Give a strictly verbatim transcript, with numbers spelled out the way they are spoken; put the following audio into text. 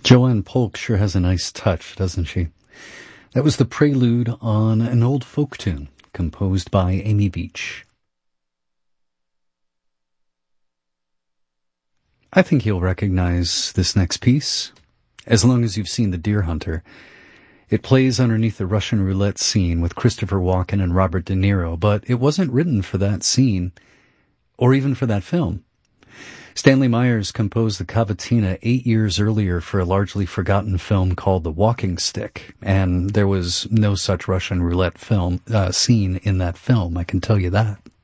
Joanne Polk sure has a nice touch, doesn't she? That was the prelude on an old folk tune composed by Amy Beach. I think you'll recognize this next piece, as long as you've seen The Deer Hunter. It plays underneath the Russian roulette scene with Christopher Walken and Robert De Niro, but it wasn't written for that scene, or even for that film. Stanley Myers composed the cavatina eight years earlier for a largely forgotten film called The Walking Stick, and there was no such Russian roulette film uh, scene in that film, I can tell you that.